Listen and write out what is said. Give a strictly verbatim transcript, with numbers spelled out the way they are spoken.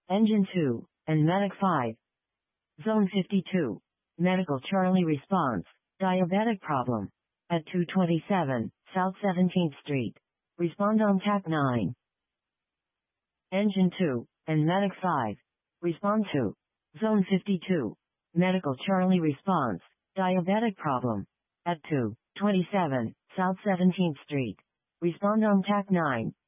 Engine two, and Medic five. Zone fifty-two. Medical Charlie response. Diabetic problem. At two twenty-seven, South seventeenth Street. Respond on T A C nine. Engine two, and Medic five. Respond to. Zone fifty-two. Medical Charlie response. Diabetic problem. At two twenty-seven, South seventeenth Street. Respond on T A C nine.